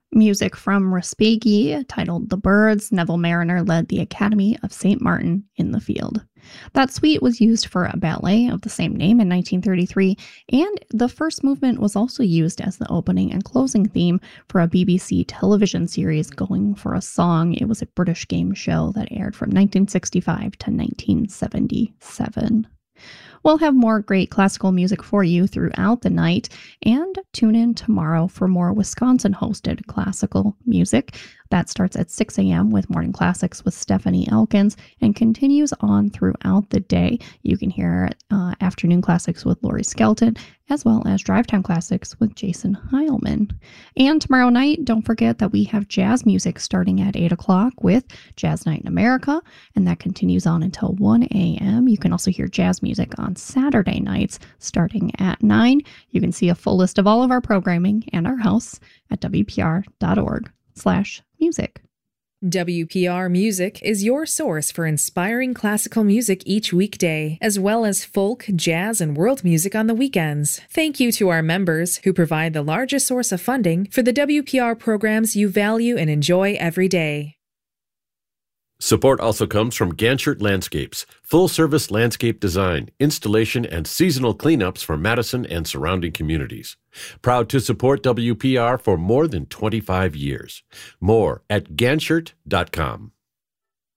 Music from Respighi, titled The Birds, Neville Marriner led the Academy of St. Martin in the Field. That suite was used for a ballet of the same name in 1933, and the first movement was also used as the opening and closing theme for a BBC television series, Going for a Song. It was a British game show that aired from 1965 to 1977. We'll have more great classical music for you throughout the night, and tune in tomorrow for more Wisconsin-hosted classical music. That starts at 6 a.m. with Morning Classics with Stephanie Elkins and continues on throughout the day. You can hear Afternoon Classics with Lori Skelton, as well as Drive Time Classics with Jason Heilman. And tomorrow night, don't forget that we have jazz music starting at 8 o'clock with Jazz Night in America, and that continues on until 1 a.m. You can also hear jazz music on Saturday nights starting at 9. You can see a full list of all of our programming and our house at wpr.org/music. WPR Music is your source for inspiring classical music each weekday, as well as folk, jazz, and world music on the weekends. Thank you to our members who provide the largest source of funding for the WPR programs you value and enjoy every day. Support also comes from Ganchert Landscapes, full-service landscape design, installation, and seasonal cleanups for Madison and surrounding communities. Proud to support WPR for more than 25 years. More at Ganchert.com.